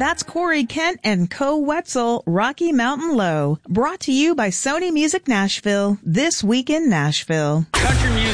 That's Corey Kent and Co Wetzel, Rocky Mountain Low. Brought to you by Sony Music Nashville, This Week in Nashville. Country music